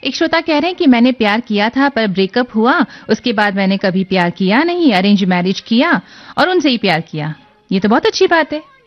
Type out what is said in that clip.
एक श्रोता कह रहे हैं कि मैंने प्यार किया था पर ब्रेकअप हुआ, उसके बाद मैंने कभी प्यार किया नहीं, अरेंज मैरिज किया और उनसे ही प्यार किया। ये तो बहुत अच्छी बात है।